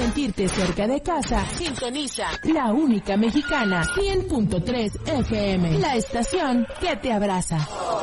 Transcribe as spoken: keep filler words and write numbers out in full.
sentirte cerca de casa, sintoniza la única mexicana cien punto tres F M, la estación que te abraza.